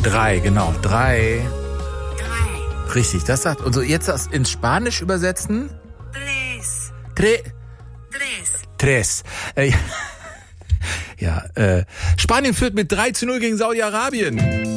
3, genau. 3. Richtig, das sagt. Und so jetzt das ins Spanisch übersetzen? Tres. Tres. Ja, Spanien führt mit 3:0 gegen Saudi-Arabien.